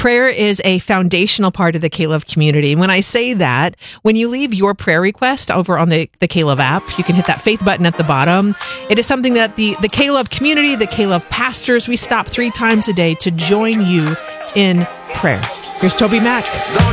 Prayer is a foundational part of the K-Love community. And when I say that, when you leave your prayer request over on the K-Love app, you can hit that faith button at the bottom. It is something that the K-Love community, the K-Love pastors, we stop 3 times a day to join you in prayer. Here's Toby Mack.